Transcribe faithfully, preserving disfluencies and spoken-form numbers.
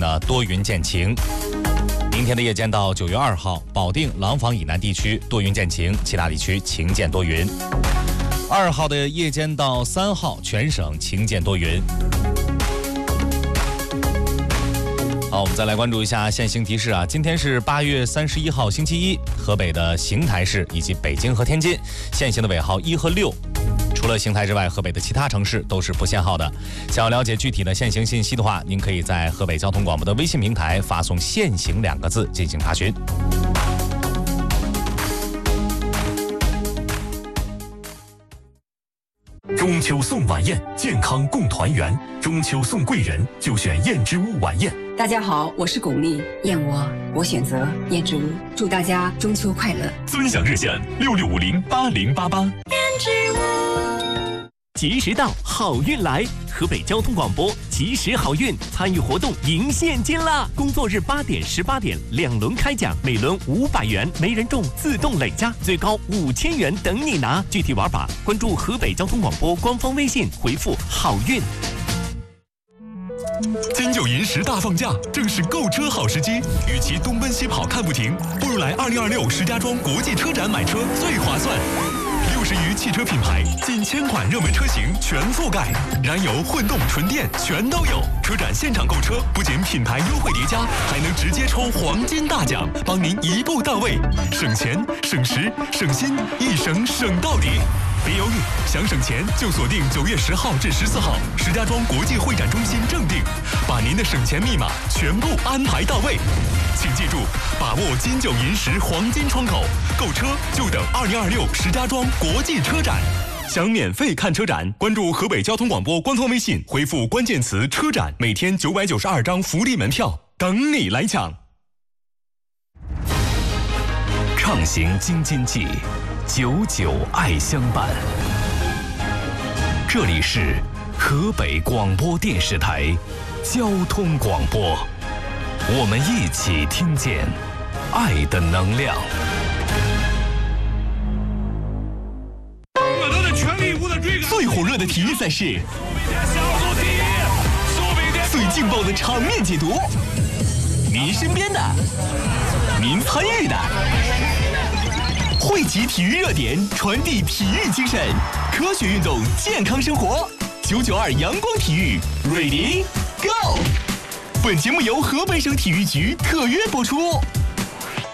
呢多云见晴。明天的夜间到九月二号，保定、廊坊以南地区多云见晴，其他地区晴见多云。二号的夜间到三号，全省晴见多云。好，我们再来关注一下现行提示啊。今天是八月三十一号星期一，河北的邢台市以及北京和天津现行的尾号一和六。除了邢台之外，河北的其他城市都是不限号的。想要了解具体的限行信息的话，您可以在河北交通广播的微信平台发送“限行”两个字进行查询。 中秋送晚宴，健康共团圆。中秋送贵人，就选燕之屋晚宴。 大家好，我是巩俐，燕窝我选择燕之屋，祝大家中秋快乐。 尊享热线六六五零八零八八。燕之屋，吉时到，好运来！河北交通广播吉时好运参与活动赢现金啦！工作日八点、十八点两轮开奖，每轮五百元，没人中自动累加，最高五千元等你拿。具体玩法关注河北交通广播官方微信，回复好运。 金九银十大放价，正是购车好时机。与其东奔西跑看不停，不如来二零二六石家庄国际车展买车最划算。六十余汽车品牌，近千款热门车型全覆盖，燃油、混动、纯电全都有。车展现场购车，不仅品牌优惠叠加，还能直接抽黄金大奖，帮您一步到位，省钱、省时、省心，一省省到底。别犹豫，想省钱就锁定九月十号至十四号石家庄国际会展中心正定，把您的省钱密码全部安排到位。请记住，把握金九银十黄金窗口，购车就等二零二六石家庄国际车展。想免费看车展，关注河北交通广播官方微信，回复关键词“车展”，每天九百九十二张福利门票等你来抢。 畅行京津冀，久久爱相伴。这里是河北广播电视台交通广播，我们一起听见爱的能量。 最火热的体育赛事，最劲爆的场面解读，您身边的，您参与的，汇集体育热点，传递体育精神，科学运动，健康生活。九九二阳光体育 ，Ready Go！ 本节目由河北省体育局特约播出。